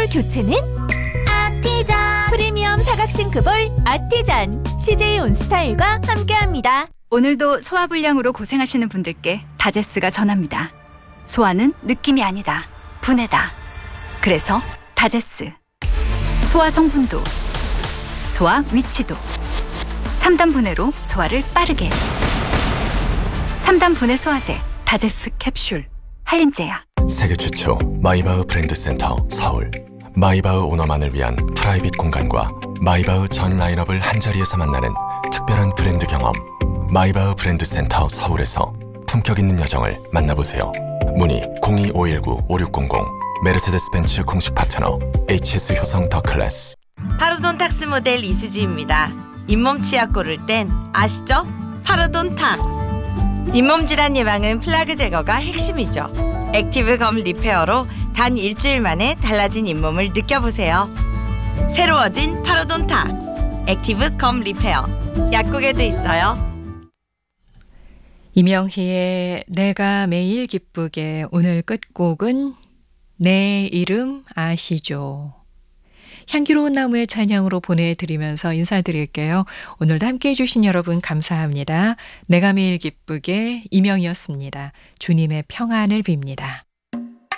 교체는 아티잔. 프리미엄 사각싱크볼 아티잔. CJ 온스타일과 함께합니다. 오늘도 소화불량으로 고생하시는 분들께 다제스가 전합니다. 소화는 느낌이 아니다. 분해다. 그래서 다제스. 소화 성분도, 소화 위치도. 3단 분해로 소화를 빠르게. 3단 분해 소화제 다제스 캡슐. 한림제약. 세계 최초 마이바흐 브랜드 센터 서울. 마이바흐 오너만을 위한 프라이빗 공간과 마이바흐 전 라인업을 한자리에서 만나는 특별한 브랜드 경험. 마이바흐 브랜드 센터 서울에서 품격 있는 여정을 만나보세요. 문의 02-519-5600. 메르세데스 벤츠 공식 파트너 HS 효성 더 클래스. 파로돈탁스 모델 이수지입니다. 잇몸 치약 고를 땐 아시죠? 파로돈탁스. 잇몸 질환 예방은 플라그 제거가 핵심이죠. 액티브 검 리페어로 단 일주일 만에 달라진 잇몸을 느껴보세요. 새로워진 파로돈탁스 액티브 검 리페어. 약국에도 있어요. 이명희의 내가 매일 기쁘게. 오늘 끝곡은 내 이름 아시죠? 향기로운 나무의 찬양으로 보내드리면서 인사드릴게요. 오늘도 함께해 주신 여러분 감사합니다. 내가 매일 기쁘게 이명희였습니다. 주님의 평안을 빕니다.